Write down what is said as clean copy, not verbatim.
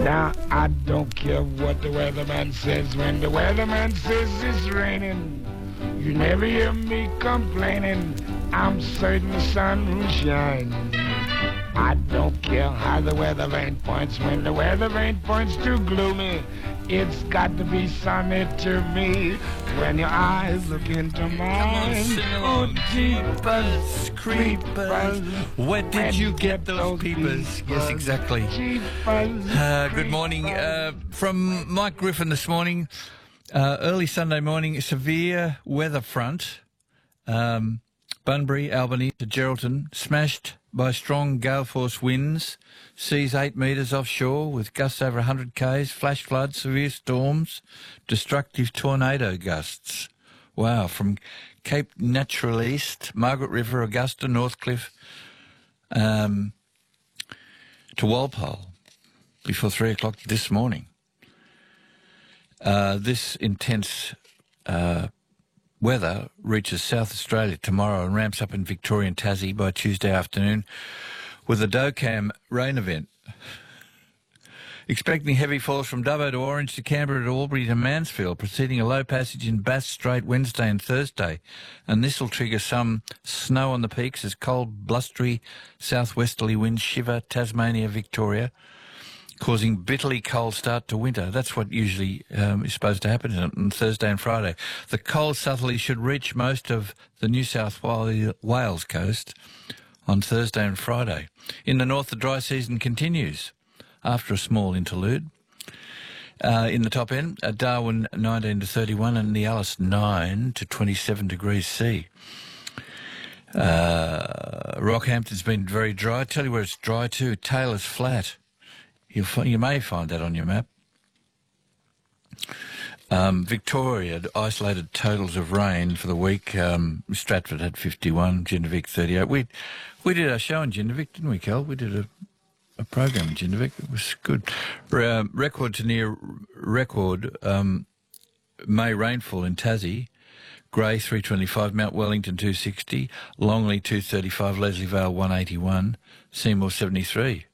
Now, I don't care what the weatherman says. When the weatherman says it's raining, you never hear me complaining. I'm certain the sun will shine. I don't care how the weather vane points. When the weather vane points too gloomy, it's got to be sunny to me. When your eyes look into mine, oh, jeepers, creepers, where did you get those peepers? Yes, exactly. Good morning. From Mike Griffin this morning, early Sunday morning, severe weather front, Bunbury, Albany to Geraldton, smashed by strong gale force winds, seas 8 metres offshore with gusts over 100 k's, flash floods, severe storms, destructive tornado gusts. Wow, from Cape Natural East, Margaret River, Augusta, Northcliffe, to Walpole before 3 o'clock this morning. This intense weather reaches South Australia tomorrow and ramps up in Victoria and Tassie by Tuesday afternoon with a DOCAM rain event. Expecting heavy falls from Dubbo to Orange to Canberra to Albury to Mansfield, preceding a low passage in Bass Strait Wednesday and Thursday. And this will trigger some snow on the peaks as cold, blustery southwesterly winds shiver Tasmania, Victoria, causing bitterly cold start to winter. That's what usually is supposed to happen on Thursday and Friday. The cold southerly should reach most of the New South Wales coast on Thursday and Friday. In the north, the dry season continues after a small interlude. In the top end, Darwin 19 to 31 and the Alice 9 to 27 degrees C. Rockhampton's been very dry. I tell you where it's dry too, Taylor's Flat. You may find that on your map. Victoria, isolated totals of rain for the week. Stratford had 51, Jindivick 38. We did our show in Jindivick, didn't we, Kel? We did a program in Jindivick. It was good. Record to near record May rainfall in Tassie. Grey 325, Mount Wellington 260, Longley 235, Leslie Vale 181, Seymour 73.